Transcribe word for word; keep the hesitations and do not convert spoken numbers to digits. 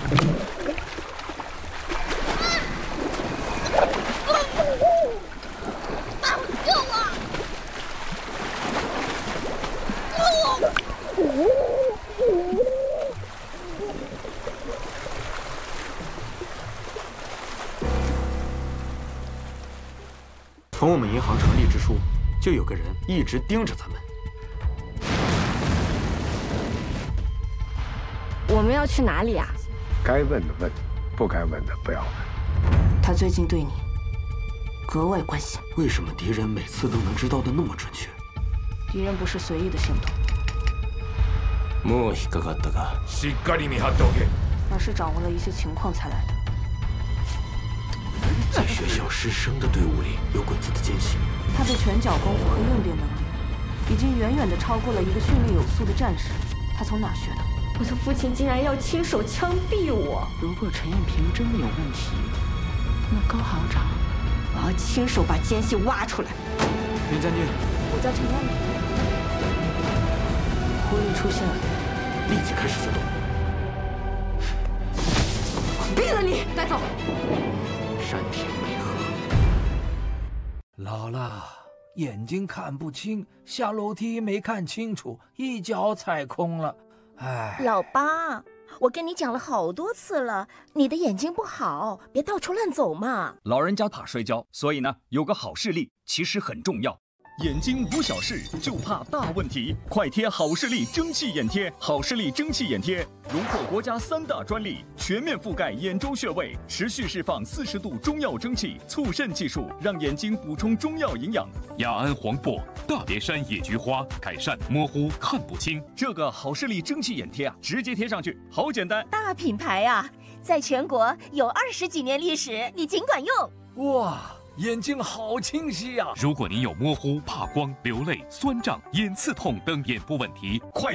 从我们银行成立之初，就有个人一直盯着咱们。 我们要去哪里啊？ 该问的问，不该问的不要问。 他最近对你格外关心。 为什么敌人每次都能知道的那么准确？ 敌人不是随意的行动。 もう引っかかったか。 しっかり見張っておけ。 而是掌握了一些情况才来的。 在学校师生的队伍里有鬼子的奸细。 他的拳脚功夫和应变能力，已经远远的超过了一个训练有素的战士。他从哪学的？我的父亲竟然要亲手枪毙我！ 如果陈艳萍真的有问题，那高行长， 我要亲手把奸细挖出来。 林将军， 我叫陈艳萍。狐狸出现了， 立即开始行动。 毙了你！带走。 山田美和。 老了，眼睛看不清，下楼梯没看清楚，一脚踩空了。哎， 老八，我跟你讲了好多次了，你的眼睛不好，别到处乱走嘛。 老人家怕摔跤，所以呢，有个好视力其实很重要。眼睛无小事，就怕大问题。快贴好视力蒸汽眼贴，好视力蒸汽眼贴荣获国家三大专利，全面覆盖眼周穴位，持续释放四十度中药蒸汽，促渗技术让眼睛补充中药营养。 雅安黄柏、大别山野菊花，改善模糊看不清。 这个好视力蒸汽眼贴啊，直接贴上去，好简单。 大品牌啊，在全国有二十几年历史，你尽管用。 哇！眼睛好清晰呀！ 如果您有模糊、怕光、流泪、酸胀、眼刺痛等眼部问题， 快